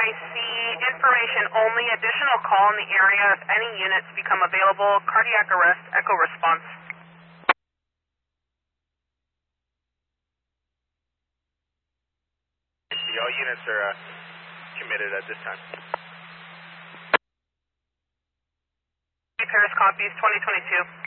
NYC, information only, additional call in the area if any units become available, cardiac arrest, echo response. All units are committed at this time. Paris copies 2022.